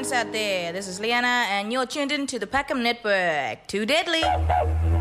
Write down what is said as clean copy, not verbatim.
audience out there. This is Liana, and you're tuned in to the Packham Network. Too deadly.